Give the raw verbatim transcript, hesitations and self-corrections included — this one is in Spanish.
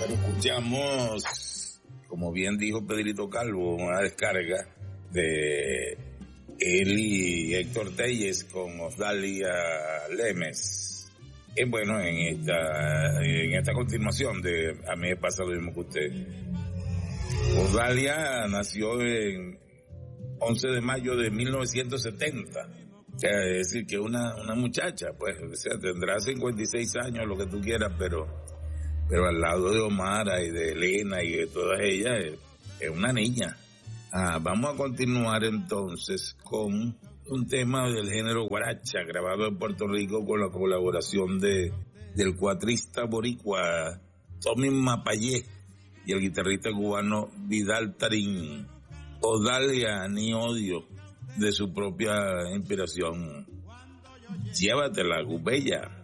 Escuchamos, como bien dijo Pedrito Calvo, una descarga de él y Héctor Telles con Osdalia Lemes. Y bueno, en esta, en esta continuación de A mí me pasa lo mismo que usted. Osdalia nació en once de mayo de mil novecientos setenta. O sea, es decir, que una, una muchacha, pues, o sea, tendrá cincuenta y seis años, lo que tú quieras, pero, pero al lado de Omara y de Elena y de todas ellas, es, es una niña. Ah, vamos a continuar entonces con un tema del género guaracha, grabado en Puerto Rico con la colaboración de, del cuatrista boricua Tommy Mapayé y el guitarrista cubano Vidal Tarín. Osdalia, ni odio, de su propia inspiración. Llévatela, Gubella.